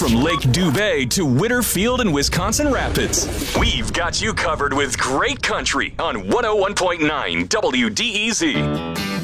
From Lake Dubay to Winterfield and Wisconsin Rapids, we've got you covered with great country on 101.9 WDEZ.